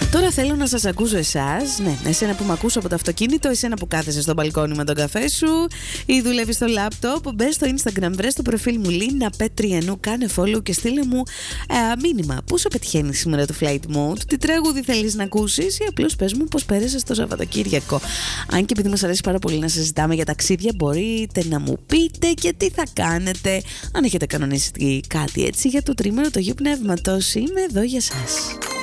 Τώρα θέλω να σας ακούσω εσάς. Ναι, εσένα που με ακούς από το αυτοκίνητο, εσένα που κάθεσαι στο μπαλκόνι με τον καφέ σου ή δουλεύεις στο λάπτοπ. Μπες στο Instagram, βρες το προφίλ μου Λίνα Πετριανού, κάνε follow και στείλε μου μήνυμα. Πού σε πετυχαίνει σήμερα το flight mode, τι τραγούδι θέλεις να ακούσεις ή απλώς πες μου πώς πέρασες το Σαββατοκύριακο. Αν και επειδή μας αρέσει πάρα πολύ να συζητάμε για ταξίδια, μπορείτε να μου πείτε και τι θα κάνετε αν έχετε κανονίσει κάτι έτσι για το τρίμηνο του Αγίου Πνεύματος. Είμαι εδώ για σας.